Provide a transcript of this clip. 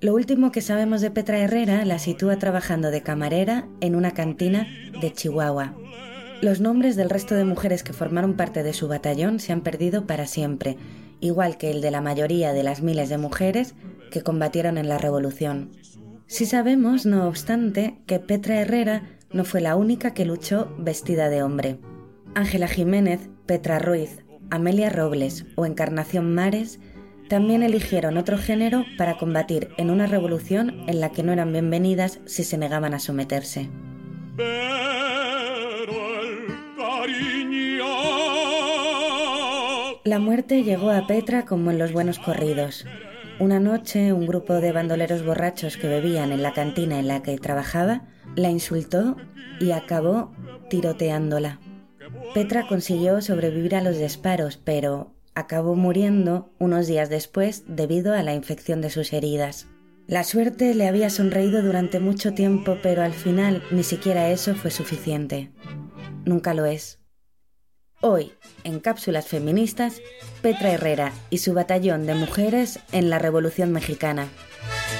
Lo último que sabemos de Petra Herrera la sitúa trabajando de camarera en una cantina de Chihuahua. Los nombres del resto de mujeres que formaron parte de su batallón se han perdido para siempre, igual que el de la mayoría de las miles de mujeres que combatieron en la Revolución. Sí sabemos, no obstante, que Petra Herrera no fue la única que luchó vestida de hombre. Ángela Jiménez, Petra Ruiz, Amelia Robles o Encarnación Mares también eligieron otro género para combatir en una revolución en la que no eran bienvenidas si se negaban a someterse. La muerte llegó a Petra como en los buenos corridos. Una noche, un grupo de bandoleros borrachos que bebían en la cantina en la que trabajaba la insultó y acabó tiroteándola. Petra consiguió sobrevivir a los disparos, pero acabó muriendo unos días después debido a la infección de sus heridas. La suerte le había sonreído durante mucho tiempo, pero al final ni siquiera eso fue suficiente. Nunca lo es. Hoy, en Cápsulas Feministas, Petra Herrera y su batallón de mujeres en la Revolución Mexicana.